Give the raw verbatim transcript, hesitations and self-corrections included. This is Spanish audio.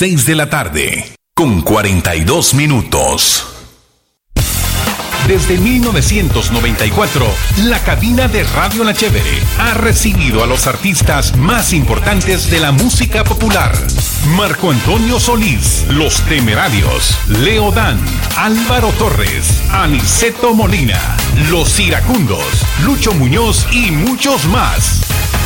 seis de la tarde, con cuarenta y dos minutos. Desde mil novecientos noventa y cuatro, la cabina de Radio La Chévere ha recibido a los artistas más importantes de la música popular. Marco Antonio Solís, Los Temerarios, Leo Dan, Álvaro Torres, Aniceto Molina, Los Iracundos, Lucho Muñoz y muchos más.